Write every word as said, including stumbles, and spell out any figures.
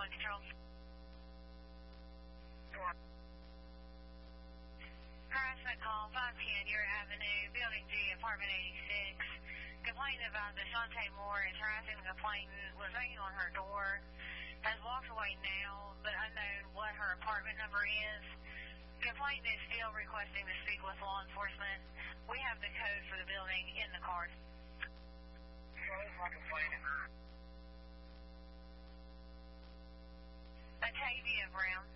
one control. Harassment call five ten Uriah Avenue, Building G, Apartment eighty-six. Complainant about Deshante Moore is harassing the complainant, was banging on her door, has walked away now, but unknown what her apartment number is. Complainant is still requesting to speak with law enforcement. We have the code for the building in the card. Who's my complainant? Batavia Brown.